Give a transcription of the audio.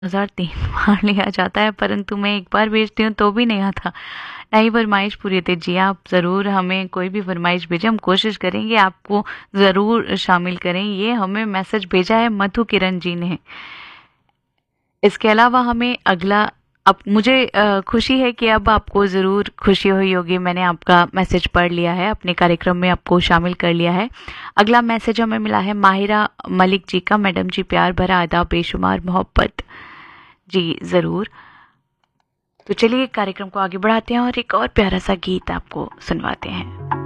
2003 बार लिया जाता है, परंतु मैं एक बार भेजती हूँ तो भी नहीं आता। नई फरमाइश पूरी होती है। जी, आप ज़रूर हमें कोई भी फरमाइश भेजें, हम कोशिश करेंगे आपको ज़रूर शामिल करें। ये हमें मैसेज भेजा है मधु किरण जी ने। इसके अलावा हमें अगला, अब मुझे खुशी है कि अब आपको ज़रूर खुशी हुई होगी, मैंने आपका मैसेज पढ़ लिया है, अपने कार्यक्रम में आपको शामिल कर लिया है। अगला मैसेज हमें मिला है माहिरा मलिक जी का। मैडम जी, प्यार भरा आदाब, बेशुमार मोहब्बत। जी ज़रूर। तो चलिए कार्यक्रम को आगे बढ़ाते हैं और एक और प्यारा सा गीत आपको सुनवाते हैं।